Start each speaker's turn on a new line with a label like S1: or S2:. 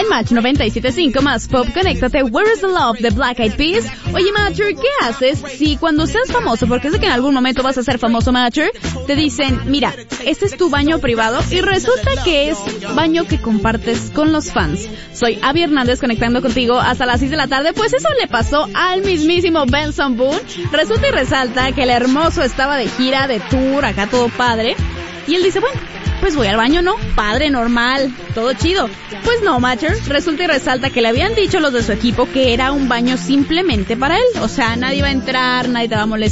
S1: Match 97.5 más Pop, conéctate. Where is the Love de Black Eyed Peas. Oye, Matcher, ¿qué haces si cuando seas famoso, porque sé que en algún momento vas a ser famoso, Matcher, te dicen, mira, este es tu baño privado y resulta que es baño que compartes con los fans? Soy Abby Hernández conectando contigo hasta las 6 de la tarde. Pues eso le pasó al mismísimo Benson Boone. Resulta y resalta que el hermoso estaba de gira, de tour, acá todo padre. Y él dice, bueno, pues voy al baño, ¿no? Padre, normal, todo chido. Pues no, Matcher, resulta y resalta que le habían dicho los de su equipo que era un baño simplemente para él. O sea, nadie va a entrar, nadie te va a molestar.